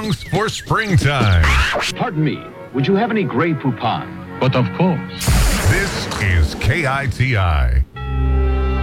songs for springtime. Pardon me, would you have any Grey Poupon? But of course. This is KITI.